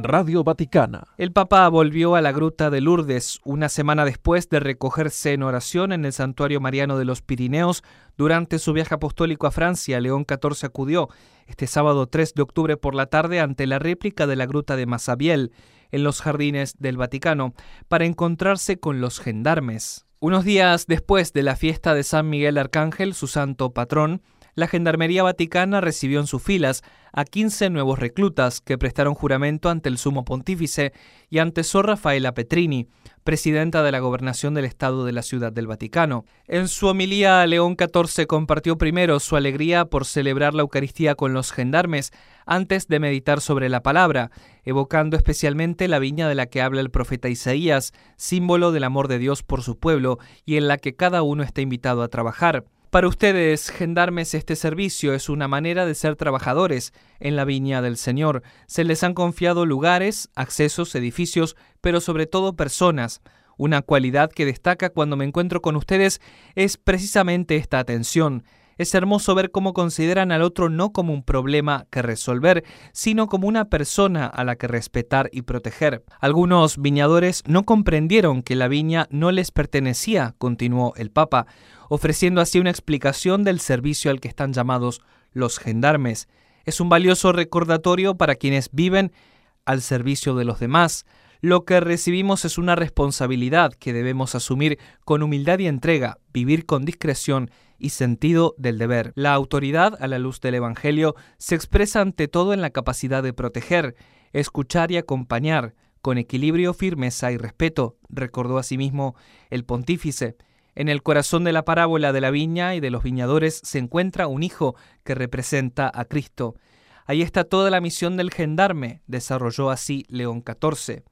Radio Vaticana. El Papa volvió a la Gruta de Lourdes una semana después de recogerse en oración en el Santuario Mariano de los Pirineos. Durante su viaje apostólico a Francia, León XIV acudió este sábado 3 de octubre por la tarde ante la réplica de la Gruta de Massabielle, en los jardines del Vaticano, para encontrarse con los gendarmes. Unos días después de la fiesta de San Miguel Arcángel, su santo patrón, la Gendarmería Vaticana recibió en sus filas a 15 nuevos reclutas que prestaron juramento ante el Sumo Pontífice y ante Sor Rafaela Petrini, presidenta de la Gobernación del Estado de la Ciudad del Vaticano. En su homilía, León XIV compartió primero su alegría por celebrar la Eucaristía con los gendarmes antes de meditar sobre la palabra, evocando especialmente la viña de la que habla el profeta Isaías, símbolo del amor de Dios por su pueblo y en la que cada uno está invitado a trabajar. Para ustedes, gendarmes, este servicio es una manera de ser trabajadores en la viña del Señor. Se les han confiado lugares, accesos, edificios, pero sobre todo personas. Una cualidad que destaca cuando me encuentro con ustedes es precisamente esta atención. Es hermoso ver cómo consideran al otro no como un problema que resolver, sino como una persona a la que respetar y proteger. Algunos viñadores no comprendieron que la viña no les pertenecía, continuó el Papa, ofreciendo así una explicación del servicio al que están llamados los gendarmes. Es un valioso recordatorio para quienes viven al servicio de los demás. Lo que recibimos es una responsabilidad que debemos asumir con humildad y entrega, vivir con discreción y sentido del deber. La autoridad, a la luz del Evangelio, se expresa ante todo en la capacidad de proteger, escuchar y acompañar, con equilibrio, firmeza y respeto, recordó asimismo el pontífice. En el corazón de la parábola de la viña y de los viñadores se encuentra un hijo que representa a Cristo. Ahí está toda la misión del gendarme, desarrolló así León XIV.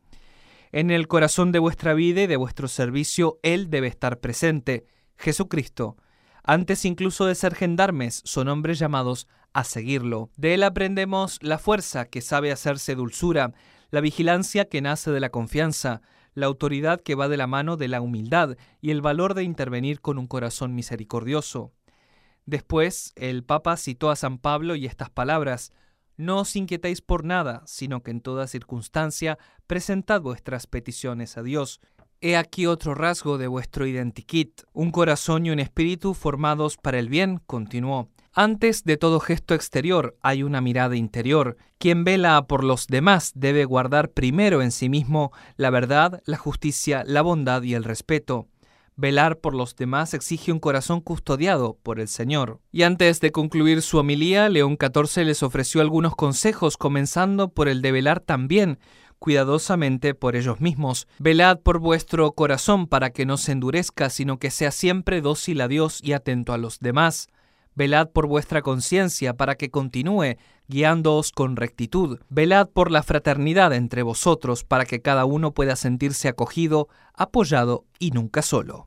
En el corazón de vuestra vida y de vuestro servicio, Él debe estar presente, Jesucristo. Antes incluso de ser gendarmes, son hombres llamados a seguirlo. De Él aprendemos la fuerza que sabe hacerse dulzura, la vigilancia que nace de la confianza, la autoridad que va de la mano de la humildad y el valor de intervenir con un corazón misericordioso. Después, el Papa citó a San Pablo y estas palabras: «No os inquietéis por nada, sino que en toda circunstancia presentad vuestras peticiones a Dios». He aquí otro rasgo de vuestro identikit, un corazón y un espíritu formados para el bien, continuó. Antes de todo gesto exterior hay una mirada interior. Quien vela por los demás debe guardar primero en sí mismo la verdad, la justicia, la bondad y el respeto. Velar por los demás exige un corazón custodiado por el Señor. Y antes de concluir su homilía, León XIV les ofreció algunos consejos, comenzando por el de velar también cuidadosamente por ellos mismos. Velad por vuestro corazón para que no se endurezca, sino que sea siempre dócil a Dios y atento a los demás. Velad por vuestra conciencia para que continúe guiándoos con rectitud. Velad por la fraternidad entre vosotros para que cada uno pueda sentirse acogido, apoyado y nunca solo.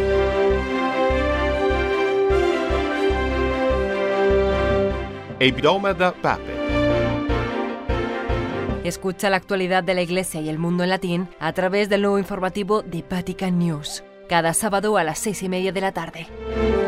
Hebdomada Pape. Escucha la actualidad de la Iglesia y el mundo en latín a través del nuevo informativo de Vatican News, cada sábado a las 6:30 de la tarde.